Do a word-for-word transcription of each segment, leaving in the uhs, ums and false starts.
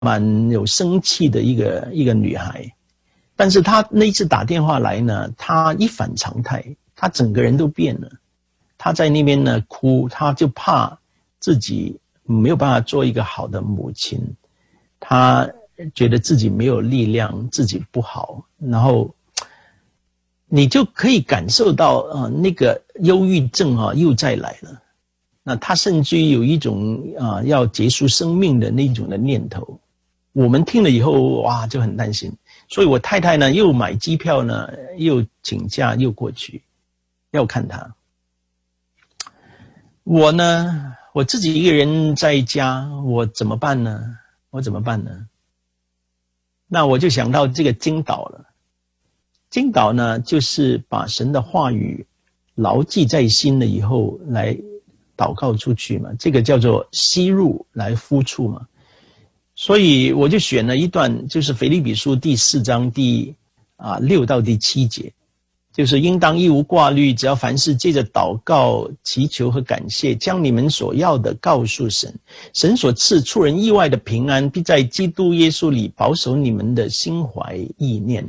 蛮有生气的一个一个女孩，但是她那一次打电话来呢，她一反常态，她整个人都变了。她在那边呢哭，她就怕自己没有办法做一个好的母亲，她觉得自己没有力量，自己不好，然后你就可以感受到啊、呃，那个忧郁症啊又再来了。那她甚至于有一种啊、呃、要结束生命的那种的念头。我们听了以后，哇，就很担心。所以我太太呢，又买机票呢，又请假又过去，要看她。我呢，我自己一个人在家，我怎么办呢？我怎么办呢？那我就想到这个经祷了。经祷呢，就是把神的话语牢记在心了以后，来祷告出去嘛。这个叫做吸入来呼出嘛。所以我就选了一段，就是腓立比书第四章第啊六到第七节，就是应当一无挂虑，只要凡事借着祷告、祈求和感谢，将你们所要的告诉神，神所赐出人意外的平安，必在基督耶稣里保守你们的心怀意念。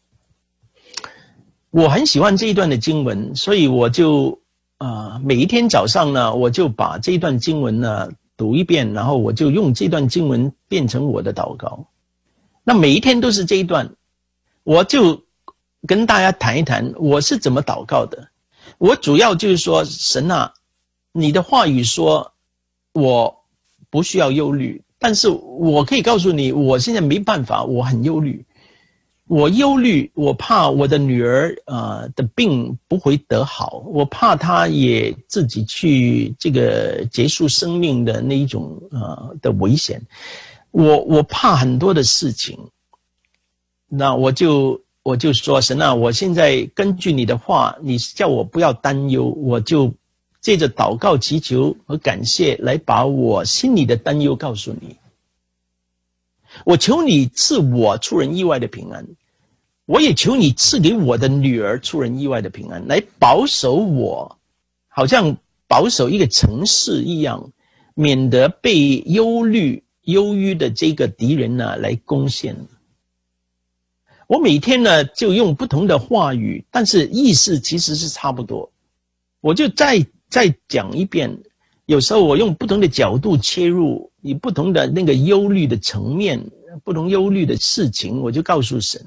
我很喜欢这一段的经文，所以我就啊、呃、每一天早上呢，我就把这一段经文呢读一遍，然后我就用这段经文变成我的祷告。那每一天都是这一段，我就跟大家谈一谈我是怎么祷告的。我主要就是说，神啊，你的话语说我不需要忧虑，但是我可以告诉你，我现在没办法，我很忧虑。我忧虑，我怕我的女儿呃的病不会得好，我怕她也自己去这个结束生命的那一种呃的危险，我我怕很多的事情。那我就我就说，神啊，我现在根据你的话，你叫我不要担忧，我就借着祷告祈求和感谢来把我心里的担忧告诉你。我求你赐我出人意外的平安，我也求你赐给我的女儿出人意外的平安，来保守我，好像保守一个城市一样，免得被忧虑、忧郁的这个敌人呢来攻陷。我每天呢就用不同的话语，但是意思其实是差不多，我就再再讲一遍。有时候我用不同的角度切入，以不同的那个忧虑的层面，不同忧虑的事情，我就告诉神。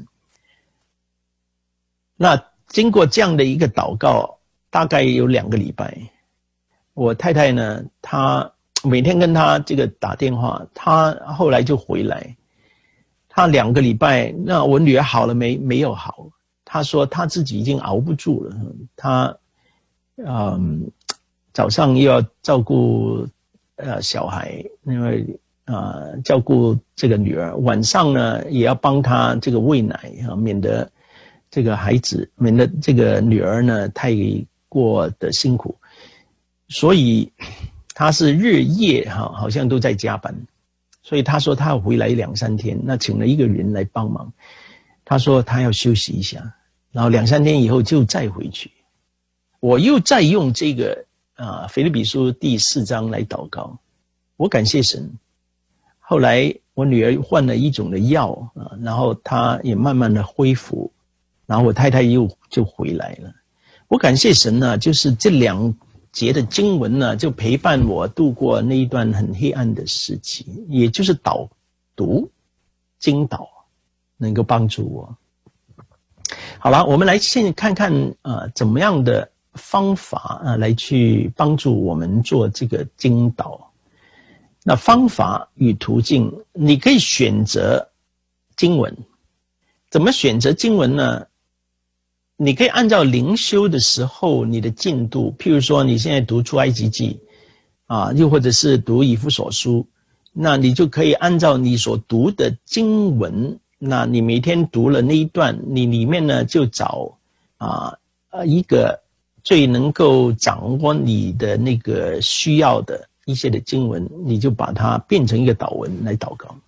那经过这样的一个祷告，大概有两个礼拜，我太太呢，她每天跟她这个打电话，她后来就回来。她两个礼拜，那我女儿好了没？没有好。她说她自己已经熬不住了，她嗯。早上又要照顾呃小孩，因为啊、呃、照顾这个女儿，晚上呢也要帮她这个喂奶啊，免得这个孩子，免得这个女儿呢太过的辛苦，所以她是日夜哈好像都在加班，所以她说她要回来两三天，那请了一个人来帮忙，她说她要休息一下，然后两三天以后就再回去，我又再用这个。啊，腓立比书第四章来祷告，我感谢神。后来我女儿换了一种的药啊，然后她也慢慢的恢复，然后我太太又就回来了。我感谢神呢，就是这两节的经文呢，就陪伴我度过那一段很黑暗的时期，也就是导读经祷能够帮助我。好了，我们来先看看啊，怎么样的方法啊，来去帮助我们做这个经祷。那方法与途径，你可以选择经文。怎么选择经文呢？你可以按照灵修的时候你的进度，譬如说你现在读出埃及记啊，又或者是读以弗所书，那你就可以按照你所读的经文，那你每天读了那一段，你里面呢就找啊呃一个最能够掌握你的那个需要的一些的经文，你就把它变成一个祷文来祷告。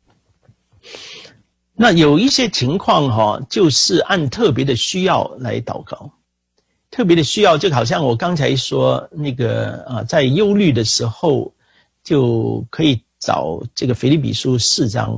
那有一些情况哈，就是按特别的需要来祷告。特别的需要就好像我刚才说那个啊，在忧虑的时候就可以找这个腓立比书四章